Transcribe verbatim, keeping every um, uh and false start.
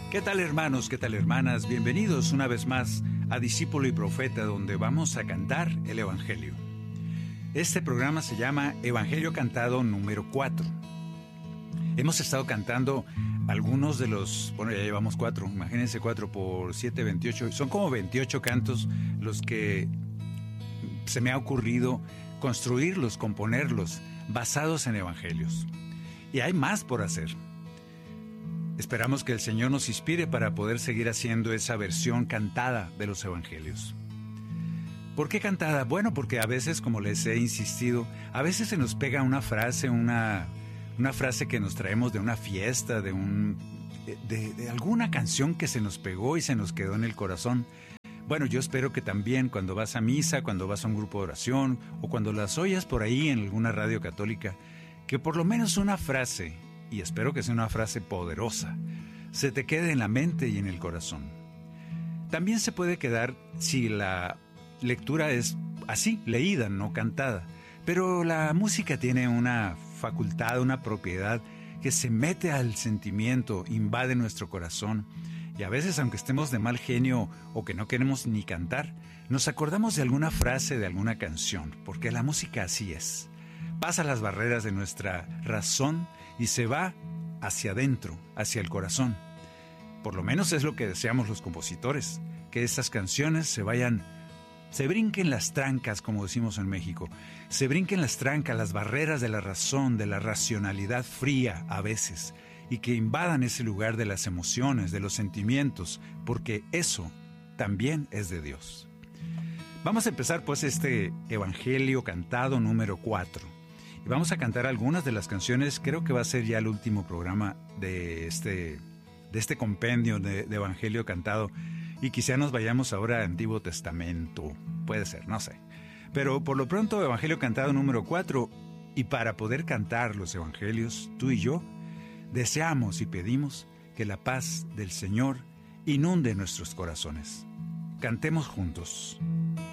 ¿Qué tal, hermanos? ¿Qué tal, hermanas? Bienvenidos una vez más a Discípulo y Profeta, donde vamos a cantar el Evangelio. Este programa se llama Evangelio Cantado número cuatro. Hemos estado cantando algunos de los... Bueno, ya llevamos cuatro. Imagínense cuatro por siete, veintiocho. Son como veintiocho cantos los que se me ha ocurrido construirlos, componerlos, basados en evangelios. Y hay más por hacer. Esperamos que el Señor nos inspire para poder seguir haciendo esa versión cantada de los evangelios. ¿Por qué cantada? Bueno, porque a veces, como les he insistido, a veces se nos pega una frase, una, una frase que nos traemos de una fiesta, de, un, de, de alguna canción que se nos pegó y se nos quedó en el corazón. Bueno, yo espero que también cuando vas a misa, cuando vas a un grupo de oración o cuando las oyas por ahí en alguna radio católica, que por lo menos una frase, y espero que sea una frase poderosa, se te quede en la mente y en el corazón. También se puede quedar si la lectura es así, leída, no cantada. Pero la música tiene una facultad, una propiedad que se mete al sentimiento, invade nuestro corazón. Y a veces, aunque estemos de mal genio o que no queremos ni cantar, nos acordamos de alguna frase de alguna canción, porque la música así es. Pasa las barreras de nuestra razón y se va hacia adentro, hacia el corazón. Por lo menos es lo que deseamos los compositores, que esas canciones se vayan, se brinquen las trancas, como decimos en México, se brinquen las trancas, las barreras de la razón, de la racionalidad fría a veces, y que invadan ese lugar de las emociones, de los sentimientos, porque eso también es de Dios. Vamos a empezar pues este Evangelio Cantado número cuatro. Y vamos a cantar algunas de las canciones. Creo que va a ser ya el último programa de este, de este compendio de, de Evangelio Cantado. Y quizá nos vayamos ahora al Antiguo Testamento. Puede ser, no sé. Pero por lo pronto, Evangelio Cantado número cuatro. Y para poder cantar los Evangelios, tú y yo, deseamos y pedimos que la paz del Señor inunde nuestros corazones. Cantemos juntos.